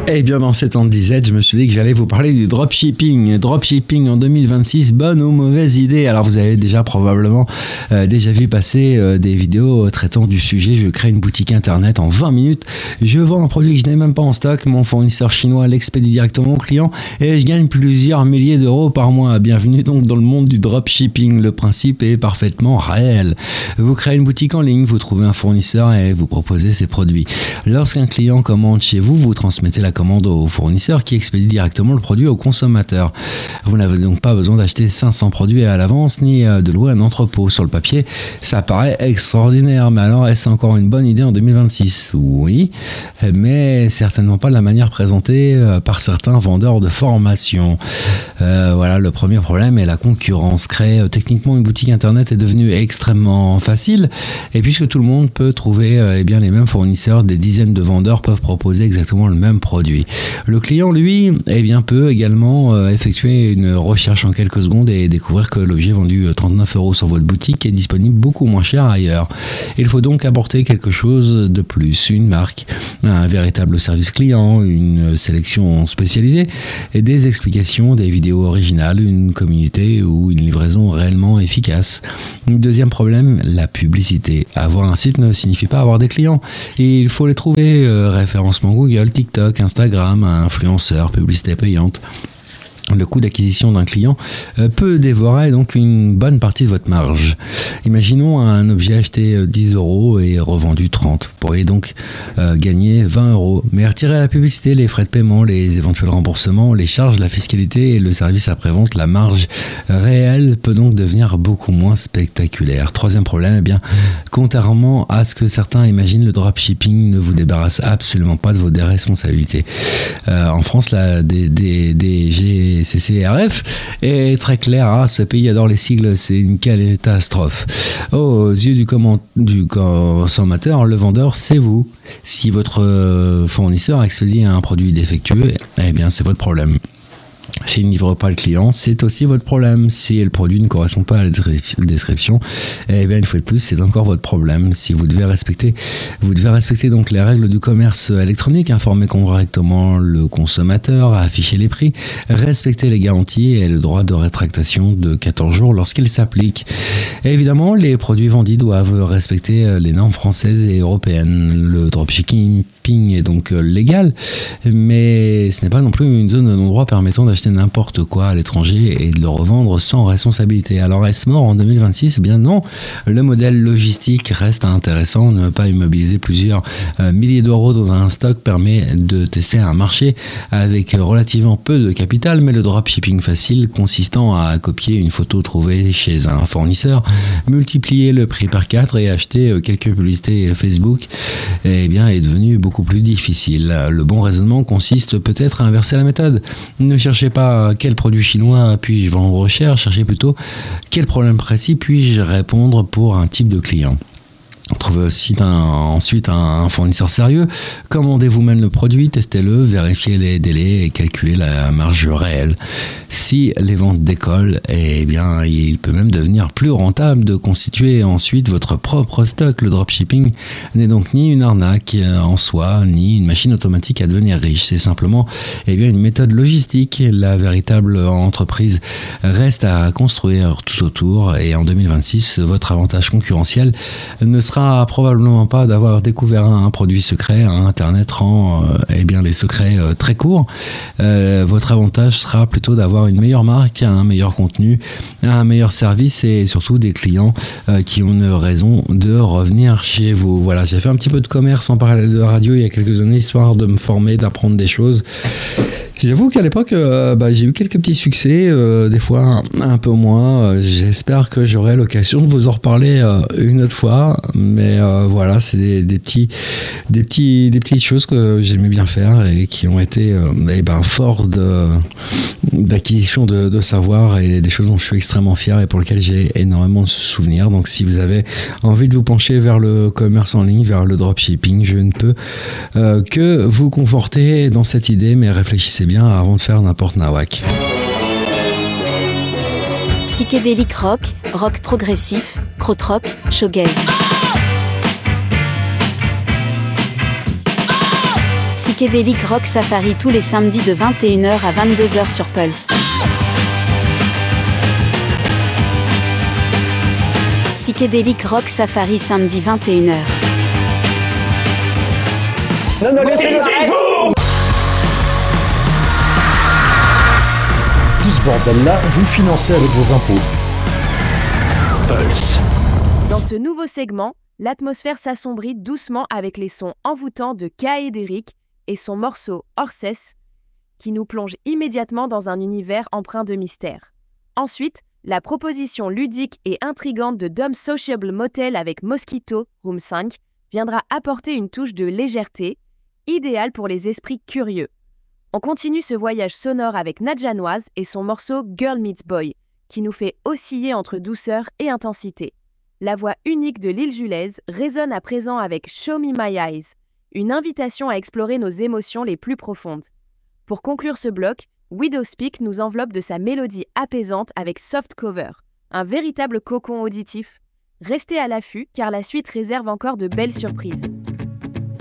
Eh bien, dans cette disette, je me suis dit que j'allais vous parler du dropshipping. Dropshipping en 2026, bonne ou mauvaise idée? Alors, vous avez déjà probablement déjà vu passer des vidéos traitant du sujet. Je crée une boutique internet en 20 minutes. Je vends un produit que je n'ai même pas en stock. Mon fournisseur chinois l'expédie directement au client et je gagne plusieurs milliers d'euros par mois. Bienvenue donc dans le monde du dropshipping. Le principe est parfaitement réel. Vous créez une boutique en ligne, vous trouvez un fournisseur et vous proposez ses produits. Lorsqu'un client commande chez vous, vous transmettez la commande au fournisseur qui expédie directement le produit au consommateur. Vous n'avez donc pas besoin d'acheter 500 produits à l'avance ni de louer un entrepôt. Sur le papier, ça paraît extraordinaire. Mais alors, est-ce encore une bonne idée en 2026? Oui, mais certainement pas de la manière présentée par certains vendeurs de formation. Voilà, le premier problème est la concurrence. Créer techniquement une boutique internet est devenu extrêmement facile. Et puisque tout le monde peut trouver les mêmes fournisseurs, des dizaines de vendeurs peuvent proposer exactement le même produit. Le client, lui, peut également effectuer une recherche en quelques secondes et découvrir que l'objet vendu 39 € sur votre boutique est disponible beaucoup moins cher ailleurs. Il faut donc apporter quelque chose de plus, une marque, un véritable service client, une sélection spécialisée et des explications, des vidéos originales, une communauté ou une livraison réellement efficace. Deuxième problème, la publicité. Avoir un site ne signifie pas avoir des clients. Il faut les trouver, référencement Google, TikTok, Instagram, influenceurs, publicité payante. Le coût d'acquisition d'un client peut dévorer donc une bonne partie de votre marge. Imaginons un objet acheté 10 € et revendu 30. Vous pourriez donc gagner 20 €. Mais retirer la publicité, les frais de paiement, les éventuels remboursements, les charges, la fiscalité et le service après-vente, la marge réelle peut donc devenir beaucoup moins spectaculaire. Troisième problème, contrairement à ce que certains imaginent, le dropshipping ne vous débarrasse absolument pas de vos responsabilités. En France, la DGCCRF est très clair. Ce pays adore les sigles, c'est une catastrophe. Aux yeux du consommateur, le vendeur, c'est vous. Si votre fournisseur expédie un produit défectueux, c'est votre problème. S'il ne livre pas le client, c'est aussi votre problème. Si le produit ne correspond pas à la description, une fois de plus, c'est encore votre problème. Si vous devez respecter donc les règles du commerce électronique, informer correctement le consommateur, afficher les prix, respecter les garanties et le droit de rétractation de 14 jours lorsqu'il s'applique. Et évidemment, les produits vendus doivent respecter les normes françaises et européennes. Le dropshipping est donc légal, mais ce n'est pas non plus une zone de non-droit permettant d'acheter n'importe quoi à l'étranger et de le revendre sans responsabilité. Alors est-ce mort en 2026? Non. Le modèle logistique reste intéressant. Ne pas immobiliser plusieurs milliers d'euros dans un stock permet de tester un marché avec relativement peu de capital, mais le dropshipping facile consistant à copier une photo trouvée chez un fournisseur, multiplier le prix par 4 et acheter quelques publicités Facebook est devenu beaucoup plus difficile. Le bon raisonnement consiste peut-être à inverser la méthode. Ne cherchez pas quel produit chinois puis-je vendre cher, cherchez plutôt quel problème précis puis-je répondre pour un type de client. Trouvez ensuite un fournisseur sérieux, commandez vous-même le produit, testez-le, vérifiez les délais et calculez la marge réelle. Si les ventes décollent, il peut même devenir plus rentable de constituer ensuite votre propre stock. Le dropshipping n'est donc ni une arnaque en soi, ni une machine automatique à devenir riche. C'est simplement une méthode logistique. La véritable entreprise reste à construire tout autour et en 2026, votre avantage concurrentiel ne sera probablement pas d'avoir découvert un produit secret. Internet rend les secrets très courts. Votre avantage sera plutôt d'avoir une meilleure marque, un meilleur contenu, un meilleur service et surtout des clients qui ont une raison de revenir chez vous. Voilà, j'ai fait un petit peu de commerce en parallèle de la radio il y a quelques années, histoire de me former, d'apprendre des choses. J'avoue qu'à l'époque, j'ai eu quelques petits succès, des fois un peu moins. J'espère que j'aurai l'occasion de vous en reparler une autre fois. Mais voilà, c'est des petites choses que j'aimais bien faire et qui ont été fort d'acquisition de savoir et des choses dont je suis extrêmement fier et pour lesquelles j'ai énormément de souvenirs. Donc si vous avez envie de vous pencher vers le commerce en ligne, vers le dropshipping, je ne peux que vous conforter dans cette idée, mais réfléchissez bien avant de faire n'importe nawak. Psychédélique rock, rock progressif, krautrock, shoegaze. Psychédélique Rock Safari tous les samedis de 21h à 22h sur Pulse. Psychédélique Rock Safari samedi 21h. Non, laissez-vous! Tout ce bordel-là, vous le financez avec vos impôts. Pulse. Dans ce nouveau segment, l'atmosphère s'assombrit doucement avec les sons envoûtants de Kaederic et son morceau Horses, qui nous plonge immédiatement dans un univers empreint de mystère. Ensuite, la proposition ludique et intrigante de Dom Sociable Motel avec Mosquito, Room 5, viendra apporter une touche de légèreté, idéale pour les esprits curieux. On continue ce voyage sonore avec Nadjanoise et son morceau Girl Meets Boy, qui nous fait osciller entre douceur et intensité. La voix unique de Lil Julaise résonne à présent avec Show Me My Eyes, une invitation à explorer nos émotions les plus profondes. Pour conclure ce bloc, Widowspeak nous enveloppe de sa mélodie apaisante avec Soft Cover, un véritable cocon auditif. Restez à l'affût car la suite réserve encore de belles surprises.